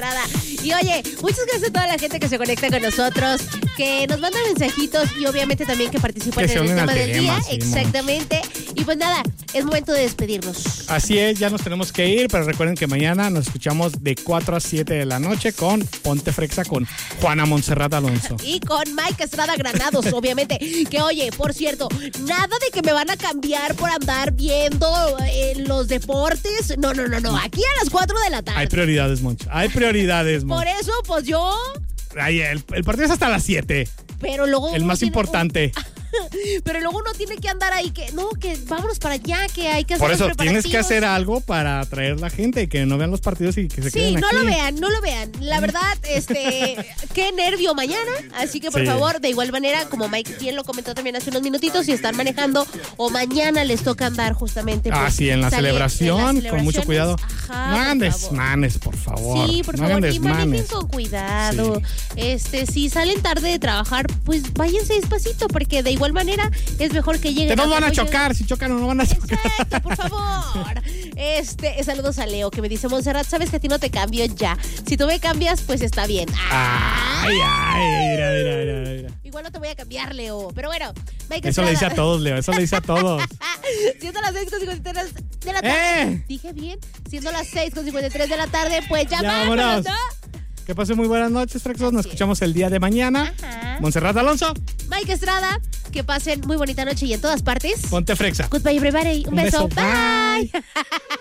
Y oye, muchas gracias a toda la gente que se conecta con nosotros, que nos manda mensajitos y obviamente también que participan en el tema del día. Sí, exactamente. Y pues nada, es momento de despedirnos. Así es, ya nos tenemos que ir, pero recuerden que mañana nos escuchamos de 4 a 7 de la noche con Ponte Frexa con Juana Montserrat Alonso. Y con Mike Estrada Granados, obviamente. Que oye, por cierto, nada de que me van a cambiar por andar viendo los deportes. No. Aquí a las 4 de la tarde. Hay prioridades, Moncho. Por eso, pues yo... Ay, el partido es hasta las 7. Pero luego... El más importante. Pero luego uno tiene que andar ahí que vámonos para allá, que hay que hacer Por eso los tienes que preparativos. hacer algo para atraer a la gente y que no vean los partidos y que se queden aquí. Sí, no lo vean. La verdad, qué nervio mañana. Así que por Sí. favor, de igual manera, como Mike bien lo comentó también hace unos minutitos, si están manejando o mañana les toca andar justamente. Pues, Sí, en la celebración, con mucho cuidado. Ajá, No hagan por favor. desmanes, por favor. Sí, por no favor, hagan y manejen desmanes. con cuidado. Si salen tarde de trabajar, pues váyanse despacito, porque de igual manera es mejor que lleguen. Que no van a tiempo. chocar, si chocan o no van a chocar. Exacto, por favor. Saludos a Leo, que me dice: Montserrat, sabes que a ti no te cambio ya. Si tú me cambias, pues está bien. Ay, mira. Igual no te voy a cambiar, Leo. Pero bueno, Mike Eso le dice a Estrada. todos, Leo, eso le dice a todos. Siendo las 6:53 de la tarde. Dije bien. Siendo las 6:53 de la tarde, pues ya vámonos, vámonos. ¿no? Que pasen muy buenas noches, Frexos. Nos Así es. escuchamos el día de mañana. Ajá. Montserrat Alonso, Mike Estrada, que pasen muy bonita noche y en todas partes. Ponte Frexa. Goodbye, everybody. Un beso. Bye.